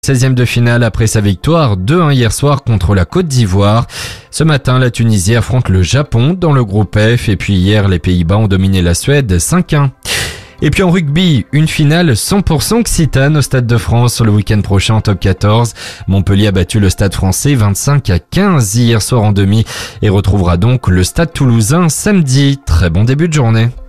16e de finale après sa victoire 2-1 hier soir contre la Côte d'Ivoire. Ce matin, la Tunisie affronte le Japon dans le groupe F et puis hier, les Pays-Bas ont dominé la Suède 5-1. Et puis en rugby, une finale 100% occitane au Stade de France le week-end prochain en top 14. Montpellier a battu le Stade français 25-15 hier soir en demi et retrouvera donc le Stade toulousain samedi. Très bon début de journée.